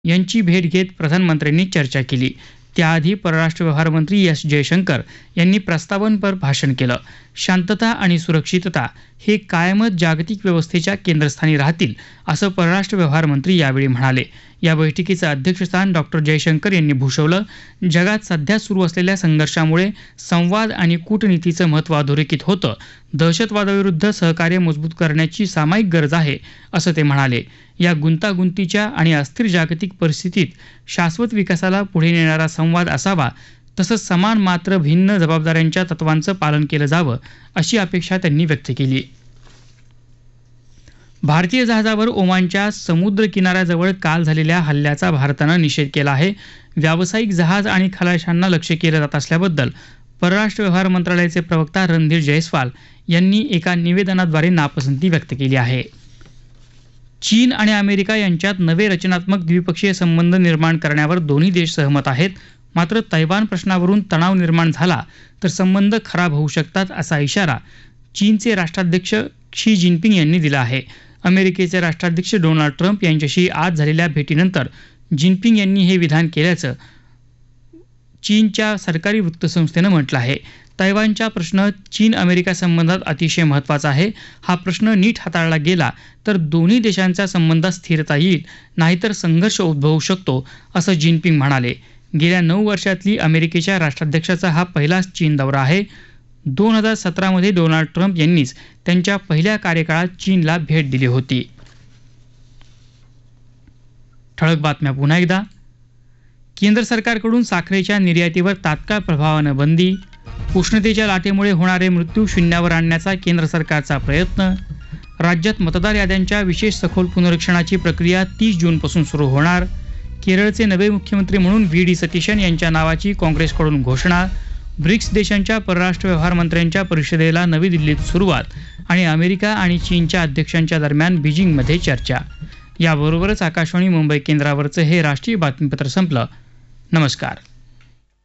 यांची भेट घेत प्रधानमंत्र्यांनी चर्चा केली। त्याआधी परराष्ट्र व्यवहार मंत्री एस जयशंकर यांनी प्रस्तावनपर भाषण केलं। शांतता आणि सुरक्षितता हे कायमच जागतिक व्यवस्थेच्या केंद्रस्थानी राहतील, असं परराष्ट्र व्यवहार मंत्री यावेळी म्हणाले। या बैठकीचं अध्यक्षस्थान डॉ. जयशंकर यांनी भूषवलं। जगात सध्या सुरू असलेल्या संघर्षामुळे संवाद आणि कूटनीतीचं महत्त्व अधोरेखित होतं। दहशतवादाविरुद्ध सहकार्य मजबूत करण्याची सामायिक गरज आहे, असं ते म्हणाले। या गुंतागुंतीच्या आणि अस्थिर जागतिक परिस्थितीत शाश्वत विकासाला पुढे नेणारा संवाद असावा, तसंच समान मात्र भिन्न जबाबदाऱ्यांच्या तत्वांचं पालन केलं जावं, अशी अपेक्षा त्यांनी व्यक्त केली। भारतीय जहाजावर ओमानच्या समुद्र किनाऱ्याजवळ काल झालेल्या हल्ल्याचा भारतानं निषेध केला आहे। व्यावसायिक जहाज आणि खलाशांना लक्ष्य केलं जात असल्याबद्दल परराष्ट्र व्यवहार मंत्रालयाचे प्रवक्ता रणधीर जयस्वाल यांनी एका निवेदनाद्वारे नापसंती व्यक्त केली आहे। चीन आणि अमेरिका यांच्यात नवे रचनात्मक द्विपक्षीय संबंध निर्माण करण्यावर दोन्ही देश सहमत आहेत। मात्र तैवान प्रश्नावरून तणाव निर्माण झाला तर संबंध खराब होऊ शकतात, असा इशारा चीनचे राष्ट्राध्यक्ष क्षी जिनपिंग यांनी दिला आहे। अमेरिकेचे राष्ट्राध्यक्ष डोनाल्ड ट्रम्प यांच्याशी आज झालेल्या भेटीनंतर जिनपिंग यांनी हे विधान केल्याचं चीनच्या सरकारी वृत्तसंस्थेनं म्हटलं आहे। तैवानचा प्रश्न चीन अमेरिका संबंधात अतिशय महत्त्वाचा आहे। हा प्रश्न नीट हाताळला गेला तर दोन्ही देशांच्या संबंधात स्थिरता येईल, नाहीतर संघर्ष उद्भवू शकतो, असं जिनपिंग म्हणाले। गेल्या 9 वर्षातली अमेरिकेच्या राष्ट्राध्यक्षाचा हा पहिलाच चीन दौरा आहे। 2017 मध्ये डोनाल्ड ट्रम्प यांनीच त्यांच्या पहिल्या कार्यकाळात चीनला भेट दिली होती। ठळक बातम्या पुन्हा एकदा। केंद्र सरकारकडून साखरेच्या निर्यातीवर तात्काळ प्रभावानं बंदी। उष्णतेच्या लाटेमुळे होणारे मृत्यू शून्यावर आणण्याचा केंद्र सरकारचा प्रयत्न। राज्यात मतदार याद्यांच्या विशेष सखोल पुनरीक्षणाची प्रक्रिया 30 जूनपासून सुरू होणार। केरळचे नवे मुख्यमंत्री म्हणून व्ही डी सतीशन यांच्या नावाची काँग्रेसकडून घोषणा। ब्रिक्स देशांच्या परराष्ट्र व्यवहार मंत्र्यांच्या परिषदेला नवी दिल्लीत सुरुवात आणि अमेरिका आणि चीनच्या अध्यक्षांच्या दरम्यान बीजिंगमध्ये चर्चा। याबरोबरच आकाशवाणी मुंबई केंद्रावरचं हे राष्ट्रीय बातमीपत्र संपलं। नमस्कार।